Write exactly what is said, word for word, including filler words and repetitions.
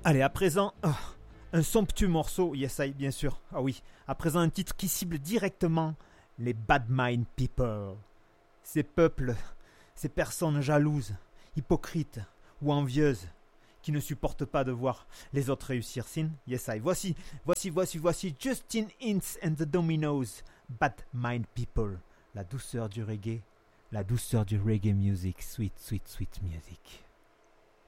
Allez, à présent, oh, un somptueux morceau, yes I, bien sûr. Ah oui, à présent un titre qui cible directement les bad mind people. Ces peuples, ces personnes jalouses, hypocrites ou envieuses qui ne supportent pas de voir les autres réussir. Sin, yes I. Voici, voici, voici, voici Justin Hinds and the Dominoes, Bad Mind People. La douceur du reggae, la douceur du reggae music, sweet, sweet, sweet music.